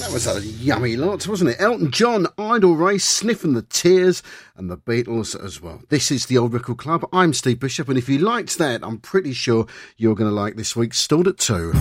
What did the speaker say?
That was a yummy lot, wasn't it? Elton John, Idle Race, Sniffing the Tears, and the Beatles as well. This is the Old Record Club. I'm Steve Bishop, and if you liked that, I'm pretty sure you're going to like this week's Stalled at 2.